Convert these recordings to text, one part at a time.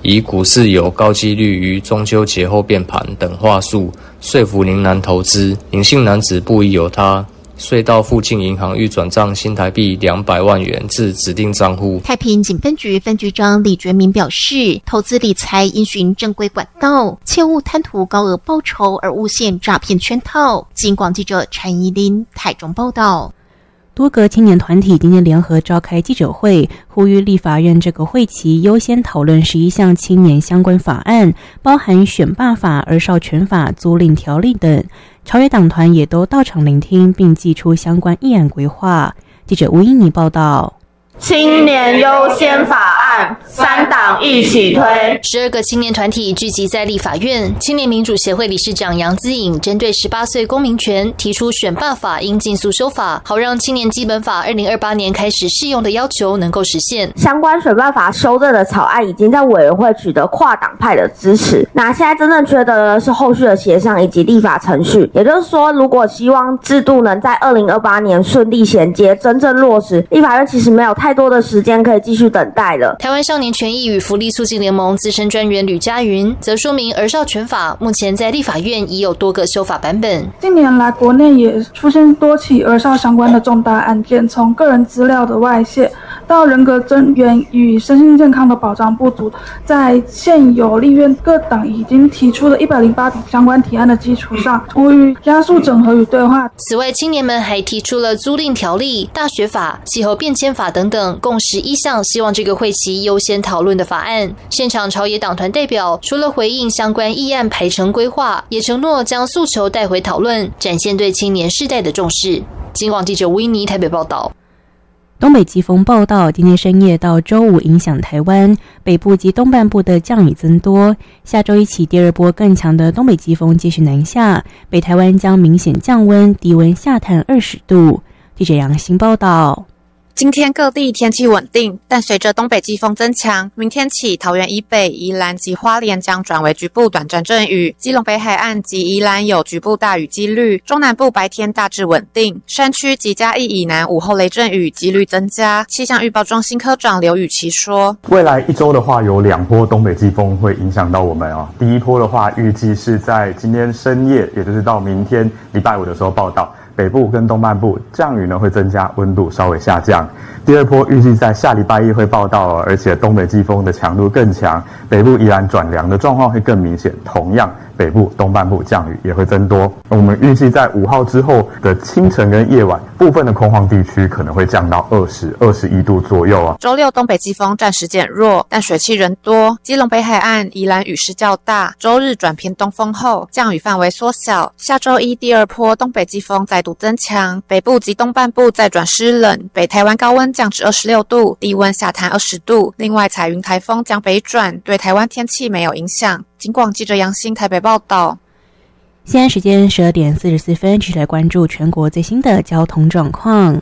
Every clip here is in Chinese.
以股市有高几率于中秋节后变盘等话术，说服林男投资。林姓男子不疑有他，隧道附近银行欲转账新台币200万元至指定账户。 太平警分局分局长李觉明表示，投资理财应循正规管道，切勿贪图高额报酬而误陷诈骗圈套。警广记者陈怡琳台中报道。 多个青年团体今天联合召开记者会，呼吁立法院这个会期优先讨论11项青年相关法案，包含选罢法、儿少权法、租赁条例等。朝野党团也都到场聆听，并祭出相关议案规划。记者吴英妮报道。 青年优先法案3党一起推。 12个青年团体聚集在立法院，青年民主协会理事长杨姿颖针对18岁公民权提出选罢法应尽速修法，好让青年基本法2028年开始适用的要求能够实现。 相关选罢法修正的草案已经在委员会取得跨党派的支持，那现在真正缺得的是后续的协商以及立法程序。也就是说，如果希望制度能在2028年顺利衔接真正落实，立法院其实没有太多的时间可以继续等待了。 台湾少年权益与福利促进联盟资深专员吕家云则说明，儿少权法目前在立法院已有多个修法版本。 近年来，国内也出现多起儿少相关的重大案件，从个人资料的外泄到人格增援与身心健康的保障不足，在现有立院各党已经提出了108笔相关提案的基础上，呼吁加速整合与对话。 此外，青年们还提出了租赁条例、大学法、气候变迁法等等共11项希望这个会期优先讨论的法案。现场朝野党团代表除了回应相关议案排程规划，也承诺将诉求带回讨论，展现对青年世代的重视。警广记者吴英妮台北报道。 东北季风报道，今天深夜到周五影响台湾北部及东半部的降雨增多，下周一起第二波更强的东北季风继续南下，北台湾将明显降温，低温下探20度。记者杨欣报道。 今天各地天气稳定，但随着东北季风增强，明天起桃园以北、宜兰及花莲将转为局部短暂阵雨，基隆北海岸及宜兰有局部大雨几率，中南部白天大致稳定，山区及嘉义以南午后雷阵雨几率增加。气象预报中心科长刘宇琦说， 未来一周的话，有2波东北季风会影响到我们哦。第一波的话，预计是在今天深夜，也就是到明天礼拜五的时候报道。北部跟东半部降雨呢会增加，温度稍微下降。第二波预计在下礼拜一会报道而且东北季风的强度更强，北部宜兰转凉的状况会更明显。同样，北部东半部降雨也会增多。我们预计在5号之后的清晨跟夜晚，部分的空旷地区可能会降到20、21度左右啊。 周六东北季风暂时减弱，但水汽仍多。基隆北海岸、宜兰雨势较大。周日转偏东风后，降雨范围缩小。下周一第二波东北季风再度增强，北部及东半部再转湿冷，北台湾高温降至26度，低温下探20度。另外，彩云台风将北转，对台湾天气没有影响。警广记者杨欣台北报道。 现在时间12点44分，继续来关注全国最新的交通状况。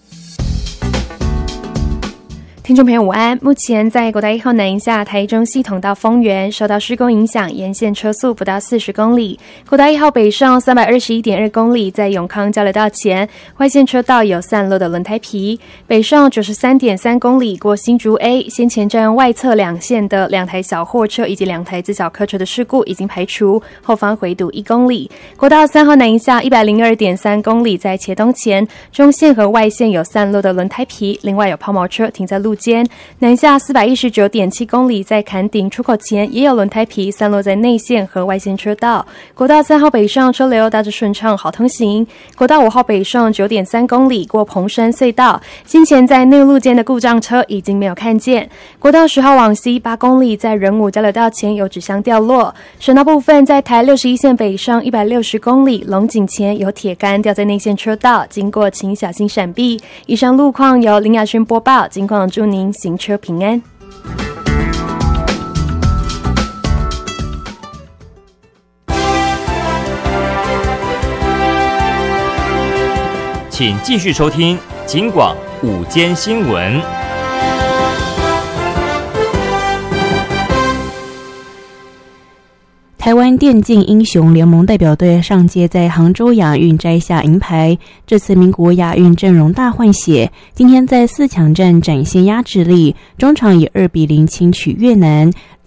听众朋友午安，目前在国道1号南下台中系统到丰原受到施工影响，沿线车速不到40公里。国道1号北上 321.2 公里，在永康交流道前外线车道有散落的轮胎皮。北上 93.3 公里过新竹 A， 先前站外侧2线的2台小货车以及2台自小客车的事故已经排除，后方回堵1公里。国道3号南下 102.3 公里，在茄东前中线和外线有散落的轮胎皮，另外有抛锚车停在路间。南下 419.7 公里，在坎顶出口前也有轮胎皮散落在内线和外线车道。国道3号北上车流大致顺畅，好通行。国道5号北上 9.3 公里过蓬山隧道，先前在内路间的故障车已经没有看见。国道10号往西8公里，在仁武交流道前有纸箱掉落。省道部分，在台61线北上160公里，龙井前有铁杆掉在内线车道，经过请小心闪避。以上路况由林雅轩播报，警广祝您行车平安。 请继续收听警广午间新闻。 台湾电竞英雄联盟代表队上届在杭州亚运摘下银牌，这次民国亚运阵容大换血，今天在4强战展现压制力，中场以2-0轻取越南。